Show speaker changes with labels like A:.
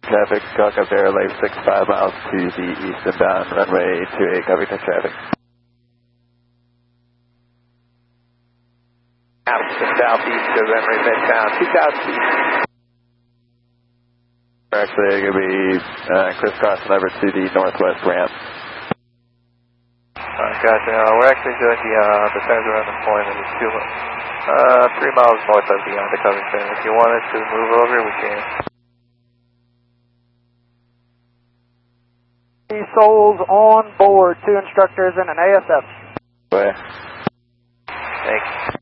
A: traffic, Squawk up there, lake 65 miles to the eastbound runway 28, copy touch traffic. Out to southeast to runway midtown 2000. We're actually going to be crisscrossing over to the northwest ramp.
B: Gotcha. We're actually doing the turns around the point and it's 3 miles north of the undercover turn. If you wanted to move over, we can.
C: Souls on board, 2 instructors and an ASF.
A: Way.
B: Thanks.